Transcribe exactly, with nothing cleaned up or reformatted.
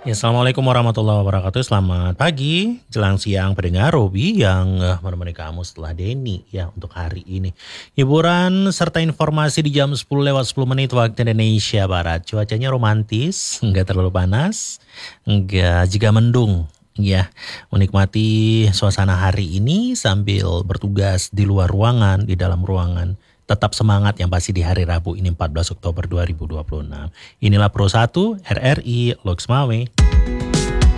Ya, Assalamualaikum warahmatullahi wabarakatuh. Selamat pagi, jelang siang pendengar Robi yang eh, menemani kamu setelah Denny ya untuk hari ini. Hiburan serta informasi di jam sepuluh lewat sepuluh menit waktu Indonesia Barat. Cuacanya romantis, enggak terlalu panas, enggak juga mendung. Ya, menikmati suasana hari ini sambil bertugas di luar ruangan, di dalam ruangan. Tetap semangat yang pasti di hari Rabu ini empat belas Oktober dua ribu dua puluh enam. Inilah Pro satu R R I Loks Mawe.